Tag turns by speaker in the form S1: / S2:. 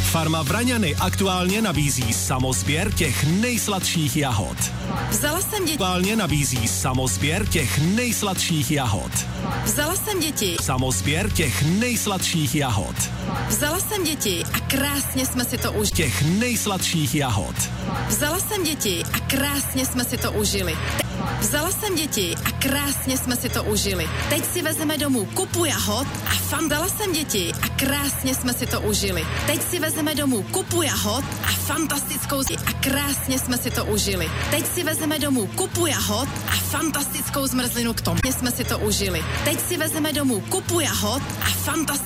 S1: Farma Vraňany aktuálně nabízí samosběr těch nejsladších jahod.
S2: Vzala jsem děti.
S1: Aktuálně nabízí samosběr těch nejsladších jahod.
S2: Vzala jsem děti.
S1: Samosběr těch nejsladších jahod.
S2: Vzala jsem děti a krásně jsme si to užili.
S1: Těch nejsladších jahod.
S2: Vzala jsem děti a krásně jsme si to užili. Vzala jsem děti a krásně jsme si to užili. Teď si vezmeme domů kupu jahod a Vzala jsem děti a krásně jsme si to užili. Teď si vezmeme domů kupu jahod a fantastickou a krásně jsme si to užili. Teď si vezmeme domů kupu jahod a fantastickou zmrzlinu k tomu. Jsme si to užili. Teď si vezmeme domů kupu jahod a fantastickou